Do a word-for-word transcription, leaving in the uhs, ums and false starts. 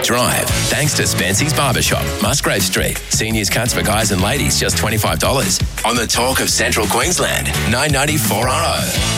Drive. Thanks to Spency's Barbershop, Musgrave Street. Seniors cuts for guys and ladies, just twenty-five dollars. On the Talk of Central Queensland, nine ninety-four R O.